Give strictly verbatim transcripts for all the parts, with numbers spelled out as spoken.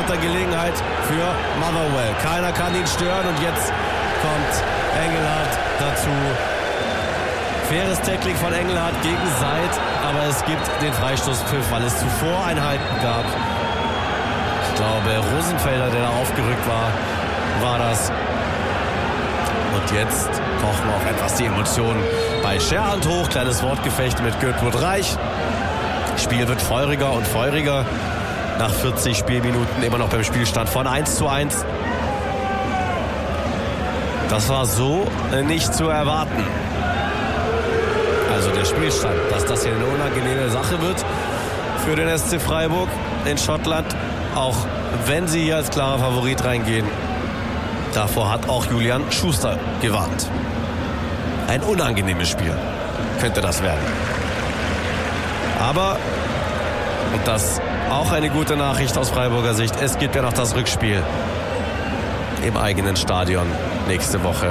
Kontergelegenheit für Motherwell. Keiner kann ihn stören und jetzt kommt Engelhardt dazu. Faires Tackling von Engelhardt gegen Seid, aber es gibt den Freistoßpfiff, weil es zuvor ein Halten gab. Ich glaube, Rosenfelder, der da aufgerückt war, war das. Und jetzt kochen auch etwas die Emotionen bei Scherhand hoch. Kleines Wortgefecht mit Götmund Reich. Das Spiel wird feuriger und feuriger. Nach vierzig Spielminuten immer noch beim Spielstand von eins zu eins. Das war so nicht zu erwarten. Also der Spielstand, dass das hier eine unangenehme Sache wird für den S C Freiburg in Schottland. Auch wenn sie hier als klarer Favorit reingehen. Davor hat auch Julian Schuster gewarnt. Ein unangenehmes Spiel könnte das werden. Aber, und das auch eine gute Nachricht aus Freiburger Sicht, es gibt ja noch das Rückspiel im eigenen Stadion nächste Woche.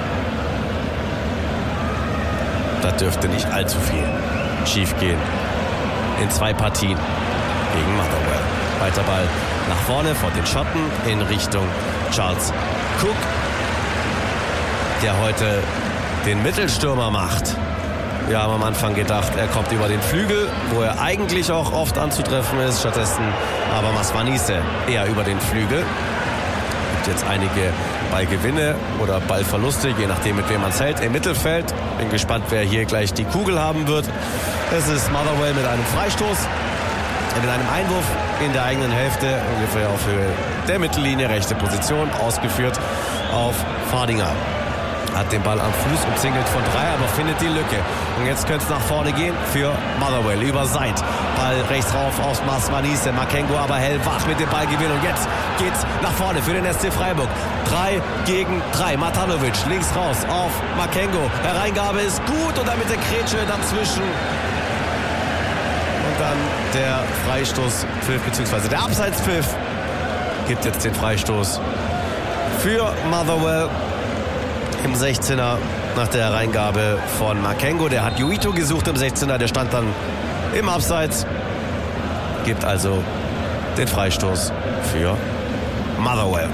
Da dürfte nicht allzu viel schief gehen in zwei Partien gegen Motherwell. Weiter Ball nach vorne vor den Schotten in Richtung Charles Cook, der heute den Mittelstürmer macht. Wir haben am Anfang gedacht, er kommt über den Flügel, wo er eigentlich auch oft anzutreffen ist. Stattdessen aber Maswanise eher über den Flügel. Gibt jetzt einige Ballgewinne oder Ballverluste, je nachdem mit wem man hält im Mittelfeld. Bin gespannt, wer hier gleich die Kugel haben wird. Es ist Motherwell mit einem Freistoß, mit einem Einwurf in der eigenen Hälfte, ungefähr auf Höhe der Mittellinie, rechte Position, ausgeführt auf Fardinger. Hat den Ball am Fuß, umzingelt von drei, aber findet die Lücke. Und jetzt könnte es nach vorne gehen für Motherwell über Seid. Ball rechts rauf aus Maswanise. Makengo aber hellwach mit dem Ballgewinn. Und jetzt geht's nach vorne für den S C Freiburg. Drei gegen drei. Matanovic links raus auf Makengo. Hereingabe ist gut und dann mit der Grätsche dazwischen. Und dann der Freistoßpfiff bzw. der Abseitspfiff gibt jetzt den Freistoß für Motherwell. Im sechzehner nach der Hereingabe von Makengo. Der hat Juito gesucht im sechzehner. Der stand dann im Abseits. Gibt also den Freistoß für Motherwell.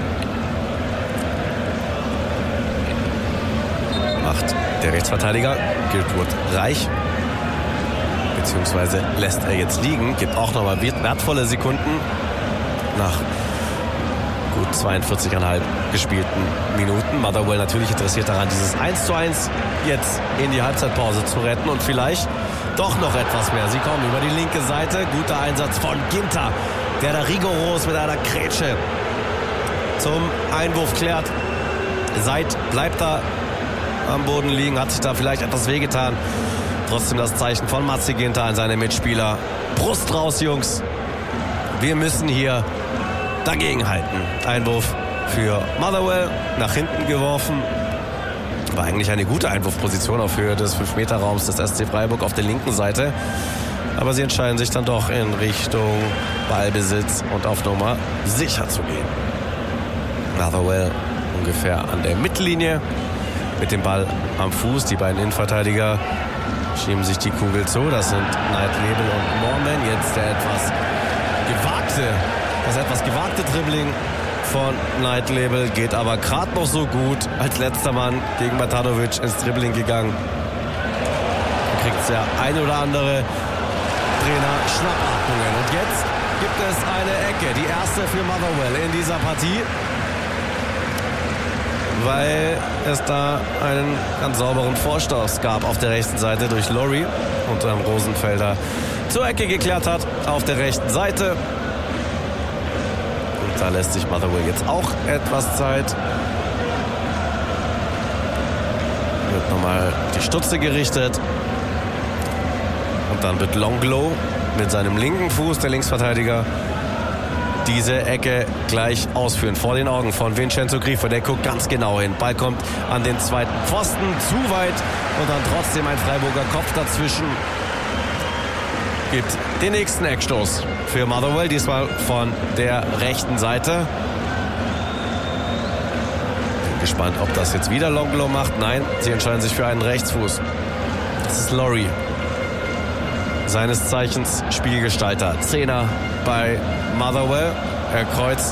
Macht der Rechtsverteidiger Gilbert Reich. Beziehungsweise lässt er jetzt liegen. Gibt auch nochmal wertvolle Sekunden nach gut zweiundvierzig Komma fünf gespielten Minuten. Motherwell natürlich interessiert daran, dieses eins zu eins jetzt in die Halbzeitpause zu retten und vielleicht doch noch etwas mehr. Sie kommen über die linke Seite. Guter Einsatz von Ginter, der da rigoros mit einer Grätsche zum Einwurf klärt. Seid bleibt da am Boden liegen, hat sich da vielleicht etwas wehgetan. Trotzdem das Zeichen von Matze Ginter an seine Mitspieler. Brust raus, Jungs. Wir müssen hier dagegenhalten. Einwurf für Motherwell, nach hinten geworfen. War eigentlich eine gute Einwurfposition auf Höhe des fünf Meter Raums des S C Freiburg auf der linken Seite. Aber sie entscheiden sich dann doch in Richtung Ballbesitz und auf Nummer sicher zu gehen. Motherwell ungefähr an der Mittellinie mit dem Ball am Fuß. Die beiden Innenverteidiger schieben sich die Kugel zu. Das sind Nightlabel und Moorman. Jetzt der etwas gewagte Das etwas gewagte Dribbling von Nightlabel geht aber gerade noch so gut. Als letzter Mann gegen Matanovic ins Dribbling gegangen. Da kriegt der ein oder andere Trainer Schnappatmungen. Und jetzt gibt es eine Ecke. Die erste für Motherwell in dieser Partie. Weil es da einen ganz sauberen Vorstoß gab auf der rechten Seite durch Lowry. Und dann Rosenfelder zur Ecke geklärt hat auf der rechten Seite. Da lässt sich Motherwell jetzt auch etwas Zeit. Wird nochmal die Stutze gerichtet. Und dann wird Longlow mit seinem linken Fuß, der Linksverteidiger, diese Ecke gleich ausführen. Vor den Augen von Vincenzo Grifo. Der guckt ganz genau hin. Ball kommt an den zweiten Pfosten. Zu weit. Und dann trotzdem ein Freiburger Kopf dazwischen. Gibt den nächsten Eckstoß für Motherwell, diesmal von der rechten Seite. Bin gespannt, ob das jetzt wieder Longlow macht. Nein, sie entscheiden sich für einen Rechtsfuß. Das ist Lowry. Seines Zeichens Spielgestalter. Zehner bei Motherwell. Er kreuzt